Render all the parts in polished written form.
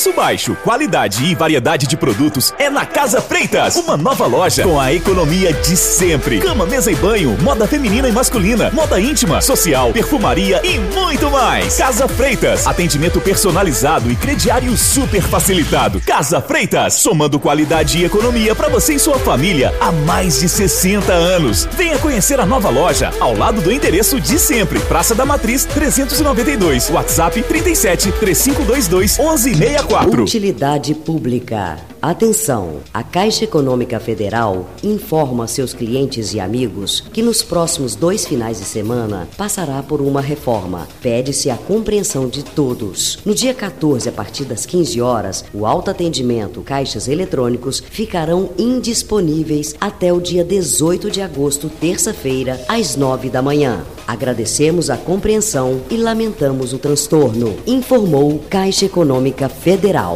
Preço baixo, qualidade e variedade de produtos é na Casa Freitas. Uma nova loja com a economia de sempre. Cama, mesa e banho, moda feminina e masculina, moda íntima, social, perfumaria e muito mais. Casa Freitas, atendimento personalizado e crediário super facilitado. Casa Freitas, somando qualidade e economia para você e sua família há mais de 60 anos. Venha conhecer a nova loja, ao lado do endereço de sempre. Praça da Matriz 392, WhatsApp 37 3522 1164. Utilidade pública. Atenção! A Caixa Econômica Federal informa seus clientes e amigos que nos próximos 2 finais de semana passará por uma reforma. Pede-se a compreensão de todos. No dia 14, a partir das 15 horas, o autoatendimento caixas eletrônicos ficarão indisponíveis até o dia 18 de agosto, terça-feira, às 9 da manhã. Agradecemos a compreensão e lamentamos o transtorno. Informou Caixa Econômica Federal.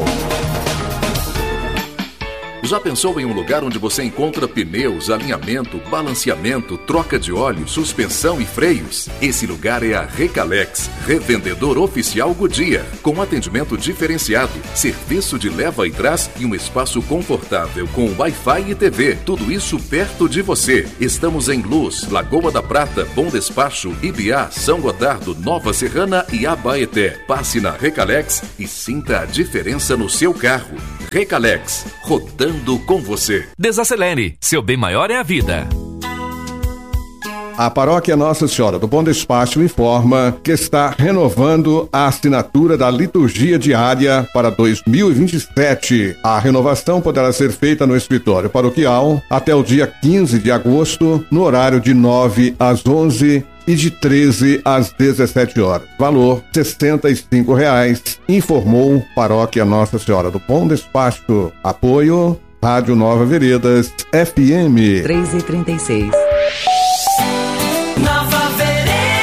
Já pensou em um lugar onde você encontra pneus, alinhamento, balanceamento, troca de óleo, suspensão e freios? Esse lugar é a Recalex, revendedor oficial Goodyear, com atendimento diferenciado, serviço de leva e trás e um espaço confortável com Wi-Fi e TV. Tudo isso perto de você. Estamos em Luz, Lagoa da Prata, Bom Despacho, Ibiá, São Gotardo, Nova Serrana e Abaeté. Passe na Recalex e sinta a diferença no seu carro. Recalex, rodando com você. Desacelere, seu bem maior é a vida. A Paróquia Nossa Senhora do Bom Despacho informa que está renovando a assinatura da liturgia diária para 2027. A renovação poderá ser feita no escritório paroquial até o dia 15 de agosto, no horário de 9 às 11 e de 13 às 17 horas. Valor R$ 65,00, informou Paróquia Nossa Senhora do Bom Despacho. Apoio Rádio Nova Veredas, FM 3h36. Nova Veredas.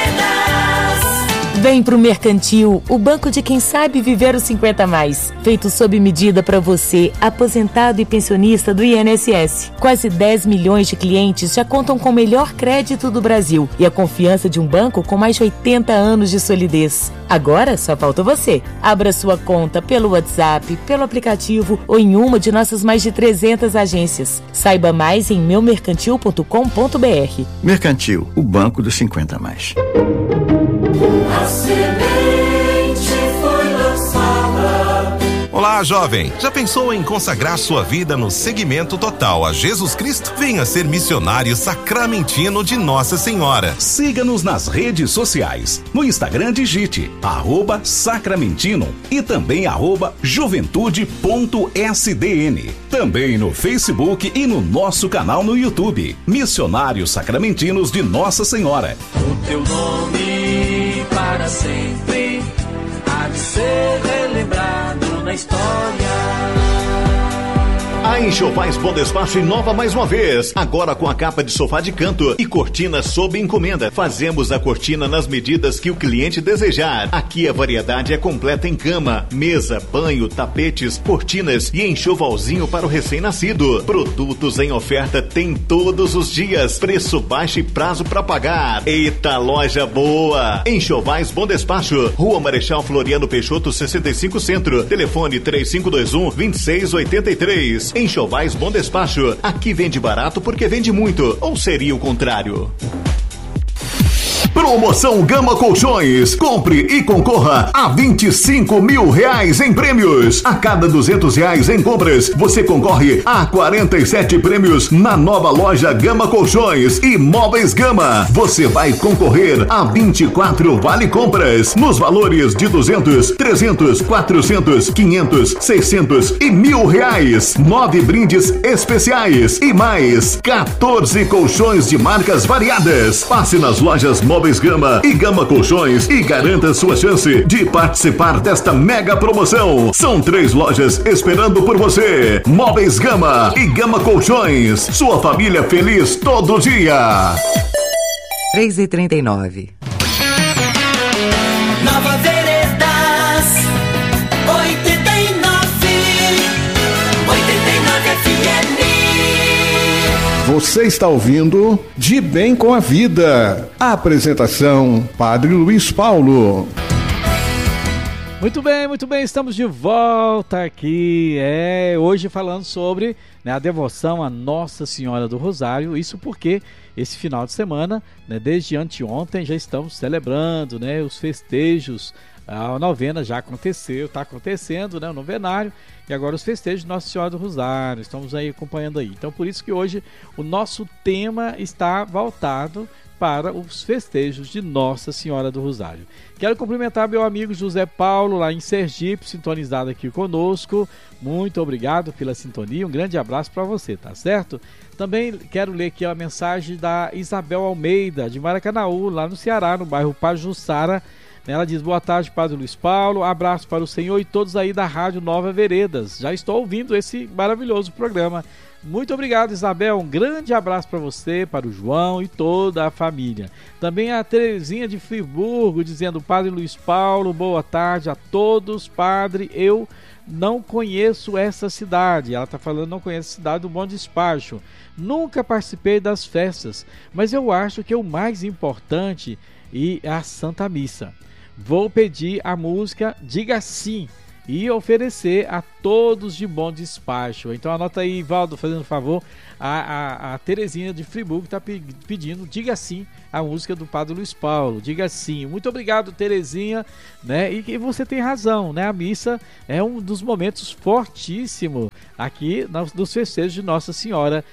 Vem pro Mercantil, o banco de quem sabe viver os 50 mais. Feito sob medida para você, aposentado e pensionista do INSS. Quase 10 milhões de clientes já contam com o melhor crédito do Brasil e a confiança de um banco com mais de 80 anos de solidez. Agora só falta você. Abra sua conta pelo WhatsApp, pelo aplicativo ou em uma de nossas mais de 300 agências. Saiba mais em meumercantil.com.br. Mercantil, o banco dos 50 mais. A semente foi lançada. Olá, jovem! Já pensou em consagrar sua vida no seguimento total a Jesus Cristo? Venha ser missionário sacramentino de Nossa Senhora. Siga-nos nas redes sociais. No Instagram digite @sacramentino e também @juventude.sdn. Também no Facebook e no nosso canal no YouTube. Missionários Sacramentinos de Nossa Senhora. O teu nome para sempre há de ser relembrado na história. A Enxovais Bom Despacho inova mais uma vez, agora com a capa de sofá de canto e cortina sob encomenda. Fazemos a cortina nas medidas que o cliente desejar. Aqui a variedade é completa em cama, mesa, banho, tapetes, cortinas e enxovalzinho para o recém-nascido. Produtos em oferta tem todos os dias, preço baixo e prazo para pagar. Eita, loja boa! Enxovais Bom Despacho, Rua Marechal Floriano Peixoto 65 Centro, telefone 3521-2683. Enxovais Bom Despacho. Aqui vende barato porque vende muito. Ou seria o contrário? Promoção Gama Colchões. Compre e concorra a R$25 mil em prêmios. A cada R$200 em compras, você concorre a 47 prêmios na nova loja Gama Colchões e Móveis Gama. Você vai concorrer a 24 vale compras nos valores de R$200, R$300, R$400, R$500, R$600 e R$1.000. 9 brindes especiais e mais 14 colchões de marcas variadas. Passe nas lojas Móveis Gama e Gama Colchões e garanta sua chance de participar desta mega promoção. São 3 lojas esperando por você. Móveis Gama e Gama Colchões. Sua família feliz todo dia. 3h39. Nova Veredas 89 FM. Você está ouvindo De Bem com a Vida. A apresentação, Padre Luiz Paulo. Muito bem, estamos de volta aqui, hoje falando sobre, né, a devoção a Nossa Senhora do Rosário, isso porque esse final de semana, né, desde anteontem já estamos celebrando, né, os festejos, a novena já aconteceu, está acontecendo, né, o novenário, e agora os festejos de Nossa Senhora do Rosário, estamos aí acompanhando aí, então por isso que hoje o nosso tema está voltado para os festejos de Nossa Senhora do Rosário. Quero cumprimentar meu amigo José Paulo, lá em Sergipe, sintonizado aqui conosco. Muito obrigado pela sintonia, um grande abraço para você, tá certo? Também quero ler aqui a mensagem da Isabel Almeida, de Maracanaú, lá no Ceará, no bairro Pajuçara. Ela diz: boa tarde, Padre Luiz Paulo, abraço para o senhor e todos aí da Rádio Nova Veredas. Já estou ouvindo esse maravilhoso programa. Muito obrigado, Isabel, um grande abraço para você, para o João e toda a família. Também a Terezinha de Friburgo dizendo: Padre Luiz Paulo, boa tarde a todos. Padre, eu não conheço essa cidade. Ela está falando não conhece a cidade do Bom Despacho. Nunca participei das festas, mas eu acho que o mais importante é a Santa Missa. Vou pedir a música Diga Sim e oferecer a todos de Bom Despacho. Então anota aí, Valdo, fazendo favor, a Terezinha de Friburgo está pedindo Diga Sim, a música do Padre Luiz Paulo, Diga Sim. Muito obrigado, Terezinha, né? E você tem razão, né? A missa é um dos momentos fortíssimos aqui nos festejos de Nossa Senhora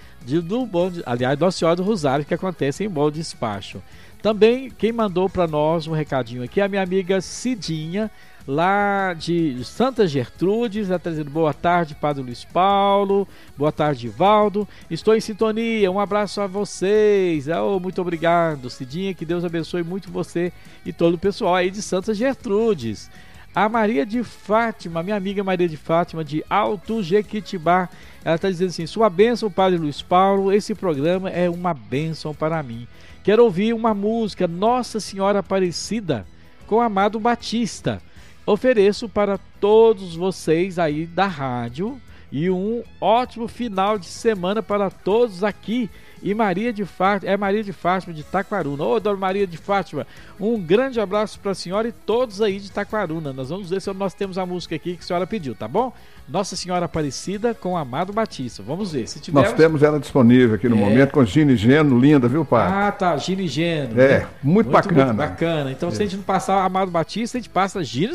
Nossa Senhora do Rosário, que acontece em Bom Despacho. Também quem mandou para nós um recadinho aqui é a minha amiga Cidinha, lá de Santa Gertrudes. Ela está dizendo: boa tarde, Padre Luiz Paulo, boa tarde, Valdo, estou em sintonia, um abraço a vocês. Muito obrigado, Cidinha, que Deus abençoe muito você e todo o pessoal aí de Santa Gertrudes. A Maria de Fátima, minha amiga Maria de Fátima, de Alto Jequitibá, ela está dizendo assim: sua bênção, Padre Luiz Paulo, esse programa é uma bênção para mim. Quero ouvir uma música Nossa Senhora Aparecida com Amado Batista. Ofereço para todos vocês aí da rádio e um ótimo final de semana para todos aqui. E Maria de Fátima de Taquaruna. Ô, Dona Maria de Fátima, um grande abraço para a senhora e todos aí de Taquaruna. Nós vamos ver se nós temos a música aqui que a senhora pediu, tá bom? Nossa Senhora Aparecida com Amado Batista. Vamos ver. Se tivermos... Nós temos ela disponível aqui no momento com Gino e Geno, linda, viu, pai? Ah, tá, Gino e Geno. Muito, muito bacana. Muito bacana. Então, se a gente não passar Amado Batista, a gente passa Gino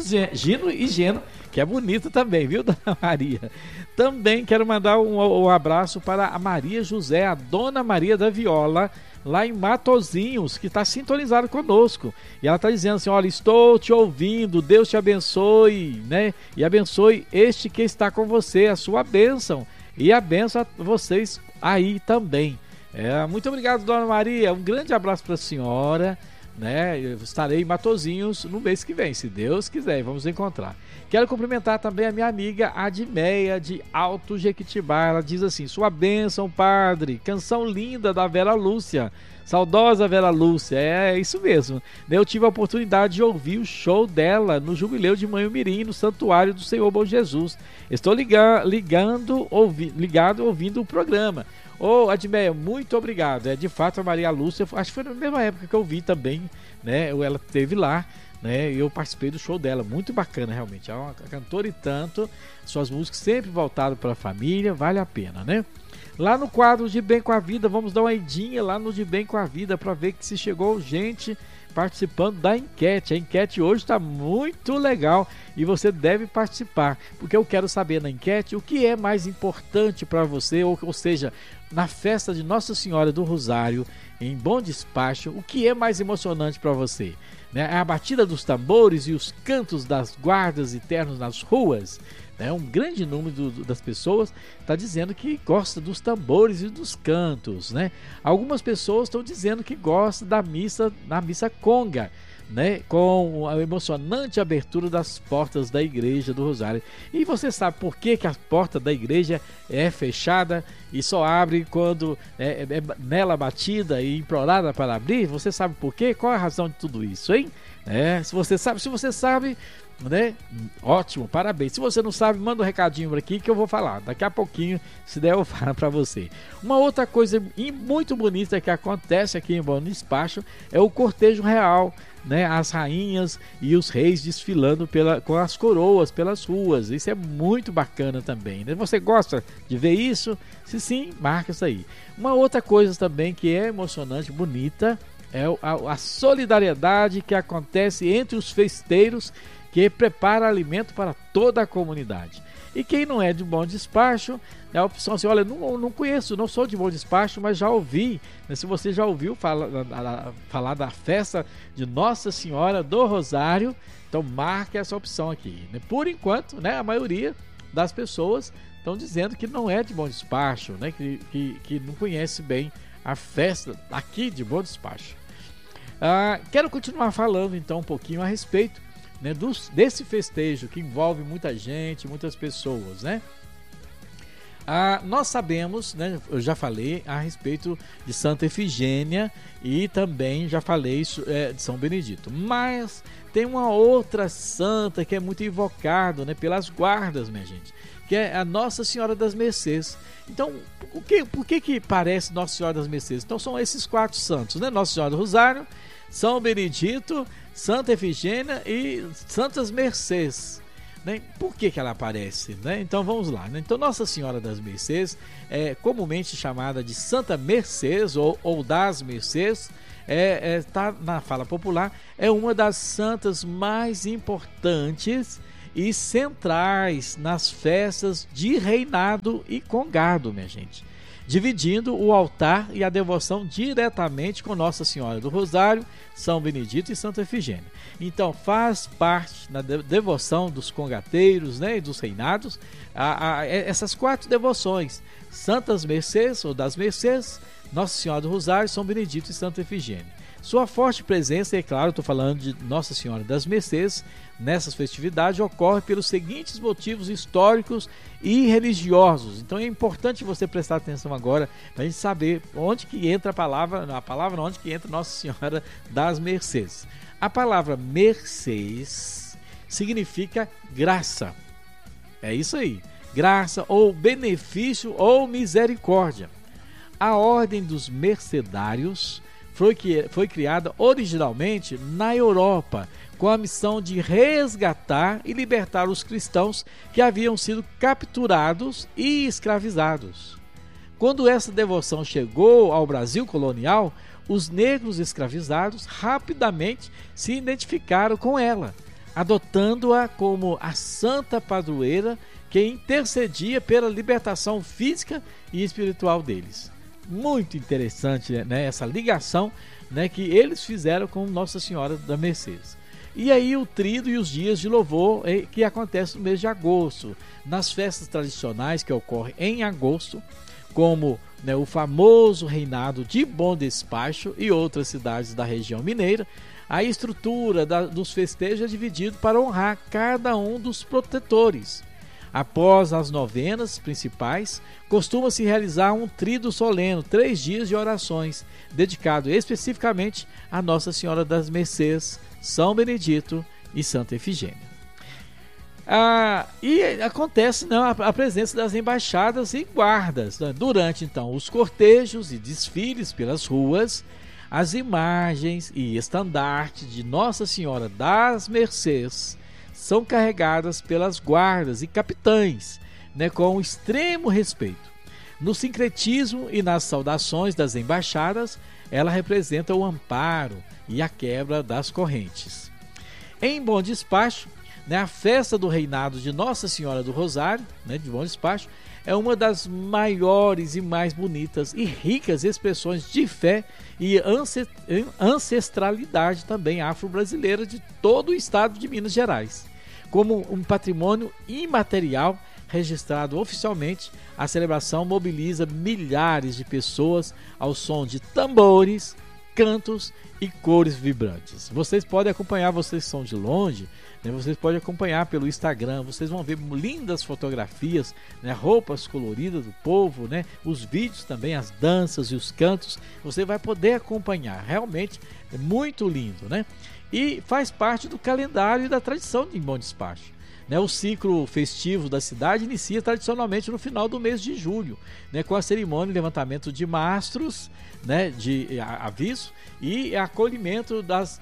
e Geno, que é bonito também, viu, Dona Maria? Também quero mandar um abraço para a Maria José, a Dona Maria da Viola, lá em Matozinhos, que está sintonizado conosco. E ela está dizendo assim: olha, estou te ouvindo, Deus te abençoe, né? E abençoe este que está com você, a sua bênção. E a bênção a vocês aí também. Muito obrigado, Dona Maria. Um grande abraço para a senhora, né? Eu estarei em Matozinhos no mês que vem, se Deus quiser, vamos encontrar. Quero cumprimentar também a minha amiga Admeia, de Alto Jequitibá. Ela diz assim: sua bênção, padre, canção linda da Vera Lúcia, saudosa Vera Lúcia. É isso mesmo, eu tive a oportunidade de ouvir o show dela no Jubileu de Manhumirim, no Santuário do Senhor Bom Jesus. Estou ligado ouvindo o programa. Admeia, muito obrigado. De fato, a Maria Lúcia, acho que foi na mesma época que eu vi também, né? Ela esteve lá, né? Eu participei do show dela, muito bacana realmente. É uma cantora e tanto, suas músicas sempre voltadas para a família, vale a pena, né? Lá no quadro De Bem com a Vida, vamos dar uma idinha lá no De Bem com a Vida para ver que se chegou gente participando da enquete. A enquete hoje está muito legal e você deve participar, porque eu quero saber na enquete o que é mais importante para você, ou seja, na festa de Nossa Senhora do Rosário, em Bom Despacho, o que é mais emocionante para você? Né? A batida dos tambores e os cantos das guardas e ternos nas ruas? Né? Um grande número das pessoas está dizendo que gosta dos tambores e dos cantos, né? Algumas pessoas estão dizendo que gosta da missa conga, né? Com a emocionante abertura das portas da igreja do Rosário. E você sabe por que a porta da igreja é fechada e só abre quando é nela batida e implorada para abrir? Você sabe por quê? Qual é a razão de tudo isso, hein? Se você sabe, né? Ótimo, parabéns. Se você não sabe, manda um recadinho por aqui que eu vou falar. Daqui a pouquinho, se der, eu falo para você. Uma outra coisa muito bonita que acontece aqui em Bom Despacho é o cortejo real, né? As rainhas e os reis desfilando com as coroas pelas ruas. Isso é muito bacana também, né? Você gosta de ver isso? Se sim, marca isso aí. Uma outra coisa também que é emocionante, bonita, é a solidariedade que acontece entre os festeiros que prepara alimento para toda a comunidade. E quem não é de Bom Despacho, é a opção assim, olha, não conheço, não sou de Bom Despacho, mas já ouvi, né? Se você já ouviu falar da festa de Nossa Senhora do Rosário, então marque essa opção aqui, né? Por enquanto, né, a maioria das pessoas estão dizendo que não é de Bom Despacho, né, que não conhece bem a festa aqui de Bom Despacho. Quero continuar falando então um pouquinho a respeito, né, desse festejo que envolve muita gente, muitas pessoas, né? Nós sabemos, né, eu já falei a respeito de Santa Efigênia e também já falei de São Benedito, mas tem uma outra santa que é muito invocado, né, pelas guardas, minha gente, que é a Nossa Senhora das Mercês. Então, por que parece Nossa Senhora das Mercês? Então são esses 4 santos, né? Nossa Senhora do Rosário, São Benedito, Santa Efigênia e Santas Mercês, né? Por que ela aparece, né? Então vamos lá, né? Então Nossa Senhora das Mercês é comumente chamada de Santa Mercês ou das Mercês, tá na fala popular, é uma das santas mais importantes e centrais nas festas de reinado e congado, minha gente, dividindo o altar e a devoção diretamente com Nossa Senhora do Rosário, São Benedito e Santa Efigênia. Então faz parte na devoção dos congateiros, né, e dos reinados, essas 4 devoções: Santas Mercês ou das Mercês, Nossa Senhora do Rosário, São Benedito e Santa Efigênia. Sua forte presença, é claro, estou falando de Nossa Senhora das Mercês, nessas festividades ocorre pelos seguintes motivos históricos e religiosos. Então é importante você prestar atenção agora para a gente saber onde que entra a palavra onde que entra Nossa Senhora das Mercês. A palavra Mercês significa graça. É isso aí, graça ou benefício ou misericórdia. A ordem dos mercedários foi criada originalmente na Europa, com a missão de resgatar e libertar os cristãos que haviam sido capturados e escravizados. Quando essa devoção chegou ao Brasil colonial, os negros escravizados rapidamente se identificaram com ela, adotando-a como a santa padroeira que intercedia pela libertação física e espiritual deles. Muito interessante, né, essa ligação, né, que eles fizeram com Nossa Senhora da Mercês. E aí o tríduo e os dias de louvor que acontecem no mês de agosto, nas festas tradicionais que ocorrem em agosto, como, né, o famoso reinado de Bom Despacho e outras cidades da região mineira. A estrutura dos festejos é dividida para honrar cada um dos protetores. Após as novenas principais, costuma-se realizar um tríduo solene, 3 dias de orações, dedicado especificamente a Nossa Senhora das Mercês, São Benedito e Santa Efigênia. E acontece, né, a presença das embaixadas e guardas, né? Durante então os cortejos e desfiles pelas ruas, as imagens e estandartes de Nossa Senhora das Mercês são carregadas pelas guardas e capitães, né, com extremo respeito. No sincretismo e nas saudações das embaixadas, ela representa o amparo e a quebra das correntes. Em Bom Despacho, né, a festa do reinado de Nossa Senhora do Rosário, né, de Bom Despacho, é uma das maiores e mais bonitas e ricas expressões de fé e ancestralidade também afro-brasileira de todo o estado de Minas Gerais. Como um patrimônio imaterial registrado oficialmente, a celebração mobiliza milhares de pessoas ao som de tambores, cantos e cores vibrantes. Vocês podem acompanhar, vocês são de longe, né? Vocês podem acompanhar pelo Instagram, vocês vão ver lindas fotografias, né? Roupas coloridas do povo, né? Os vídeos também, as danças e os cantos, você vai poder acompanhar, realmente é muito lindo, né? e faz parte do calendário e da tradição de Bom Despacho. Né, o ciclo festivo da cidade inicia tradicionalmente no final do mês de julho, né, com a cerimônia de levantamento de mastros, né, de aviso, e acolhimento das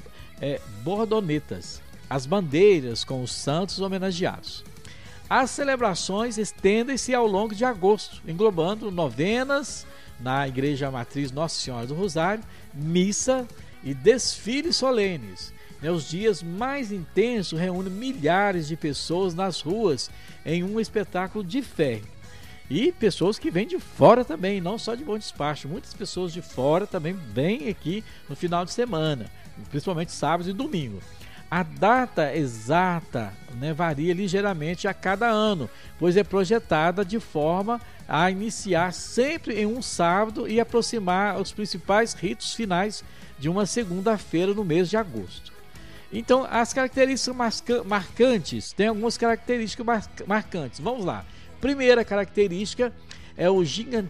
bordonetas, as bandeiras com os santos homenageados. As celebrações estendem-se ao longo de agosto, englobando novenas na Igreja Matriz Nossa Senhora do Rosário, missa e desfiles solenes. Os dias mais intensos reúnem milhares de pessoas nas ruas em um espetáculo de fé. E pessoas que vêm de fora também, não só de Bom Despacho. Muitas pessoas de fora também vêm aqui no final de semana, principalmente sábado e domingo. A data exata, né, varia ligeiramente a cada ano, pois é projetada de forma a iniciar sempre em um sábado e aproximar os principais ritos finais de uma segunda-feira no mês de agosto. Então, as características marcantes, tem algumas características marcantes. Vamos lá. Primeira característica é o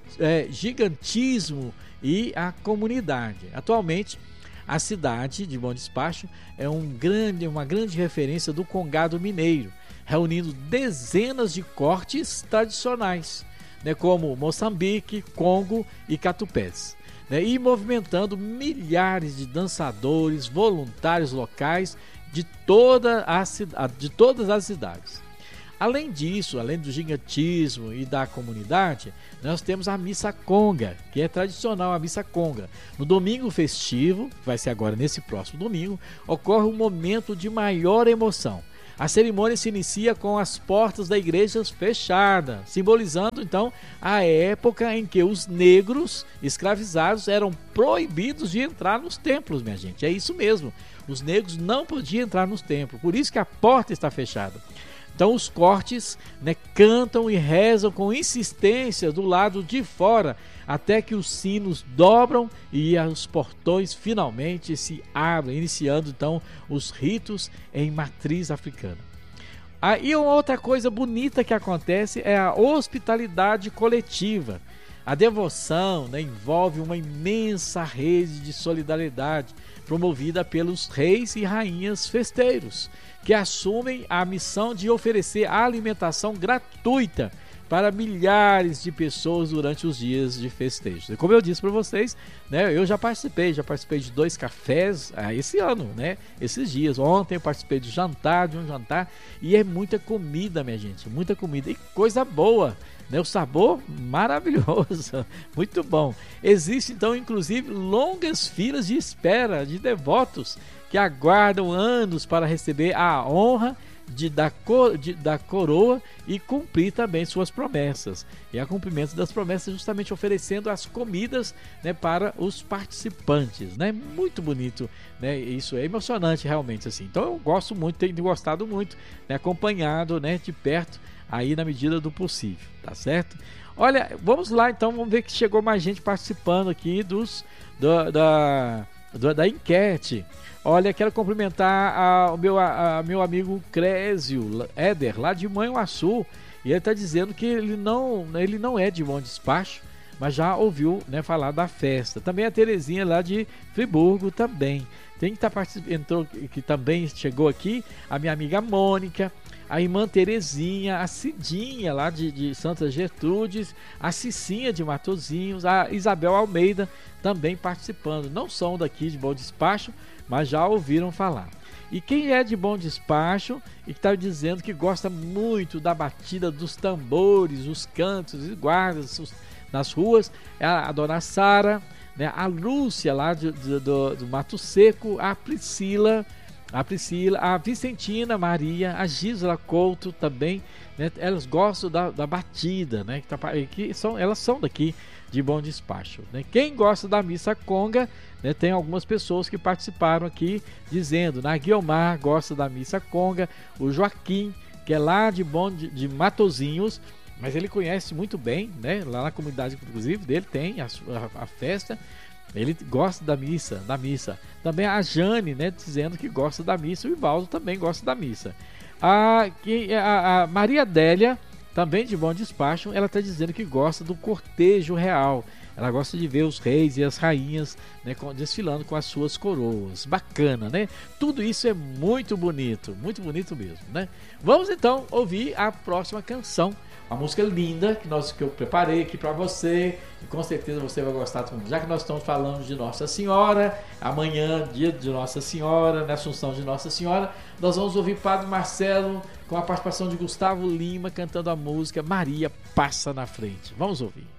gigantismo e a comunidade. Atualmente, a cidade de Bom Despacho é uma grande referência do Congado Mineiro, reunindo dezenas de cortes tradicionais, né, como Moçambique, Congo e Catupés. Né, e movimentando milhares de dançadores, voluntários locais de todas as cidades. Além disso, além do gigantismo e da comunidade, nós temos a Missa Conga, que é tradicional a Missa Conga. No domingo festivo, que vai ser agora nesse próximo domingo, ocorre um momento de maior emoção. A cerimônia se inicia com as portas da igreja fechadas, simbolizando então a época em que os negros escravizados eram proibidos de entrar nos templos, minha gente. É isso mesmo, os negros não podiam entrar nos templos, por isso que a porta está fechada. Então os cortes, né, cantam e rezam com insistência do lado de fora, até que os sinos dobram e os portões finalmente se abrem, iniciando então os ritos em matriz africana. E uma outra coisa bonita que acontece é a hospitalidade coletiva. A devoção, né, envolve uma imensa rede de solidariedade promovida pelos reis e rainhas festeiros, que assumem a missão de oferecer alimentação gratuita para milhares de pessoas durante os dias de festejos. E como eu disse para vocês, né, eu já participei de 2 cafés esse ano, né, esses dias. Ontem eu participei de um jantar, e é muita comida, minha gente, muita comida e coisa boa, né, o sabor maravilhoso, muito bom. Existe então inclusive longas filas de espera de devotos que aguardam anos para receber a honra da coroa e cumprir também suas promessas. E a cumprimento das promessas justamente oferecendo as comidas, né, para os participantes, né? Muito bonito, né? Isso é emocionante realmente assim. Então eu gosto muito, tenho gostado muito, né, acompanhado, né, de perto aí na medida do possível, tá certo? Olha, vamos lá então, vamos ver que chegou mais gente participando aqui da enquete. Olha, quero cumprimentar o meu amigo Crésio Éder, lá de Manhuaçu, e ele está dizendo que ele não é de Bom Despacho, mas já ouviu, né, falar da festa. Também a Terezinha lá de Friburgo também. Tem que estar participando, que também chegou aqui, a minha amiga Mônica, a irmã Terezinha, a Cidinha lá de Santa Gertrudes, a Cicinha de Matozinhos, a Isabel Almeida também participando. Não são daqui de Bom Despacho, mas já ouviram falar. E quem é de Bom Despacho e que está dizendo que gosta muito da batida dos tambores, os cantos e guardas nas ruas, é a dona Sara, né, a Lúcia lá do Mato Seco, a Priscila, a Vicentina Maria, a Gisela Couto também, né, elas gostam da batida, né, elas são daqui de Bom Despacho, né. Quem gosta da Missa Conga, né, tem algumas pessoas que participaram aqui dizendo, né, a Guiomar gosta da Missa Conga, o Joaquim, que é lá de Matozinhos, mas ele conhece muito bem, né, lá na comunidade inclusive dele tem a festa. Ele gosta da missa. Também a Jane, né, dizendo que gosta da missa. O Ivaldo também gosta da missa. A Maria Adélia, também de Bom Despacho, ela está dizendo que gosta do cortejo real. ela gosta de ver os reis e as rainhas, né, desfilando com as suas coroas. Bacana, né? Tudo isso é muito bonito mesmo, né? Vamos então ouvir a próxima canção, uma música linda que eu preparei aqui para você, e com certeza você vai gostar também. Já que nós estamos falando de Nossa Senhora, amanhã, dia de Nossa Senhora, na Assunção de Nossa Senhora, nós vamos ouvir Padre Marcelo com a participação de Gustavo Lima cantando a música Maria Passa na Frente. Vamos ouvir.